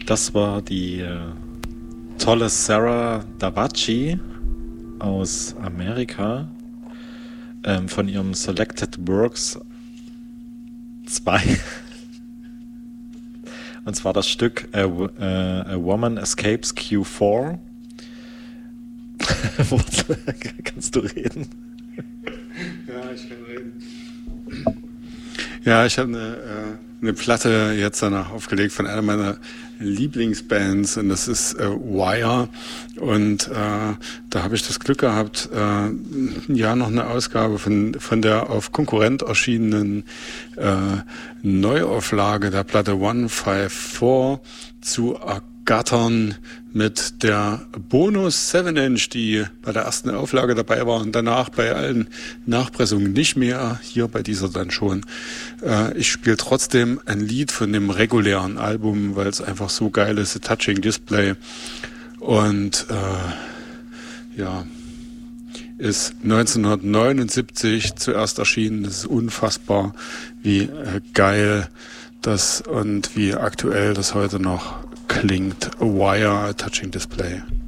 Das war die tolle Sarah Davachi aus Amerika von ihrem Selected Works 2. Und zwar das Stück A Woman Escapes Q4. Kannst du reden? Ja, ich kann reden. Ja, ich habe eine Platte jetzt danach aufgelegt von einer meiner Lieblingsbands und das ist Wire und da habe ich das Glück gehabt, noch eine Ausgabe von der auf Konkurrent erschienenen Neuauflage der Platte 154 zu ergattern mit der Bonus 7-Inch, die bei der ersten Auflage dabei war und danach bei allen Nachpressungen nicht mehr, hier bei dieser dann schon. Ich spiele trotzdem ein Lied von dem regulären Album, weil es einfach so geil ist, A Touching Display. Und ist 1979 zuerst erschienen. Das ist unfassbar, wie geil das und wie aktuell das heute noch klingt. A Wire, A Touching Display.